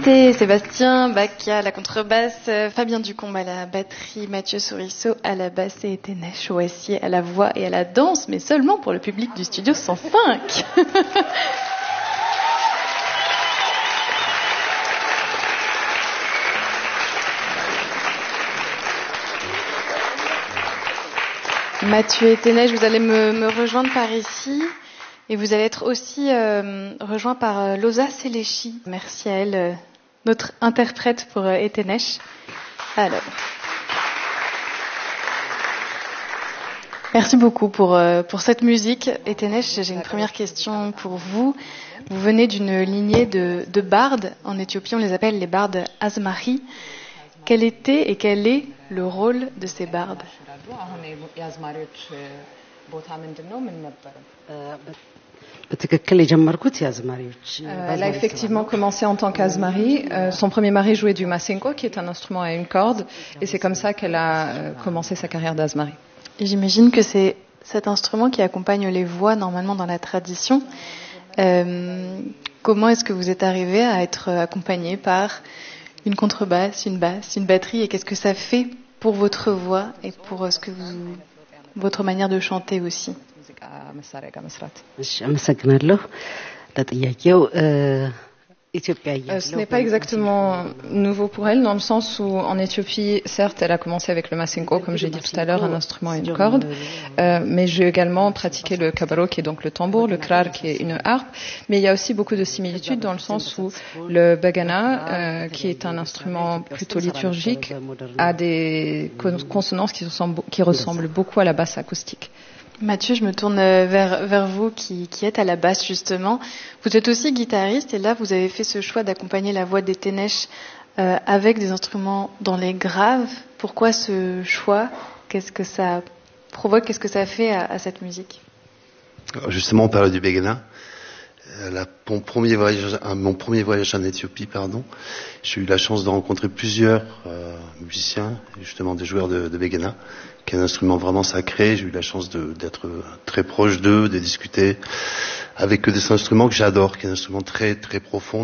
invités, Sébastien Bacca à la contrebasse, Fabien Ducombe à la batterie, Mathieu Souriceau à la basse et Ténèche Ouassier à la voix et à la danse, mais seulement pour le public du studio 105. Mathieu et Ténèche, vous allez me rejoindre par ici. Et vous allez être aussi rejoint par Loza Selechi. Merci à elle, notre interprète pour Etenesh. Alors, merci beaucoup pour cette musique. Etenesh, j'ai une première question pour vous. Vous venez d'une lignée de bardes. En Éthiopie, on les appelle les bardes Azmari. Quel était et quel est le rôle de ces bardes? Elle a effectivement commencé en tant qu'Azmari. Son premier mari jouait du masenko, qui est un instrument à une corde, et c'est comme ça qu'elle a commencé sa carrière d'Azmari. Et j'imagine que c'est cet instrument qui accompagne les voix normalement dans la tradition. Comment est-ce que vous êtes arrivé à être accompagné par une contrebasse, une basse, une batterie, et qu'est-ce que ça fait pour votre voix et pour votre manière de chanter aussi? Ce n'est pas exactement nouveau pour elle, dans le sens où en Éthiopie, certes, elle a commencé avec le masenko, comme j'ai dit tout à l'heure, un instrument à une corde, mais j'ai également pratiqué le kabaro, qui est donc le tambour, le krar, qui est une harpe, mais il y a aussi beaucoup de similitudes dans le sens où le bagana, qui est un instrument plutôt liturgique, a des consonances qui ressemblent beaucoup à la basse acoustique. Mathieu, je me tourne vers vous qui êtes à la basse justement. Vous êtes aussi guitariste et là vous avez fait ce choix d'accompagner la voix des Ténèches avec des instruments dans les graves. Pourquoi ce choix? Qu'est-ce que ça provoque? Qu'est-ce que ça fait à cette musique? Alors justement, on parle du Begana. Mon premier voyage en Éthiopie, j'ai eu la chance de rencontrer plusieurs musiciens, justement des joueurs de Begana, qui est un instrument vraiment sacré. J'ai eu la chance d'être très proche d'eux, de discuter avec eux de cet instrument que j'adore, qui est un instrument très très profond.